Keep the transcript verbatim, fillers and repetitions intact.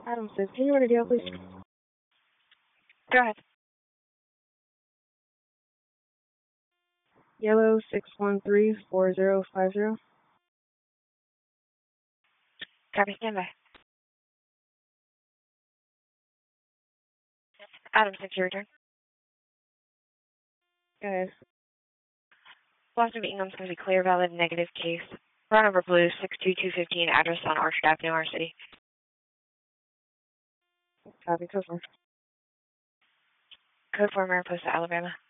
Adam says, can you order deal, please? Go ahead. Yellow six one three four zero five zero. Copy, stand by. Adam six, your return. Go ahead. Boston Ingham's going to be clear, valid, negative case. Run over blue, six two two fifteen, address on Orchard Avenue, our city. Copy, code four. Code four, Mariposa, Alabama.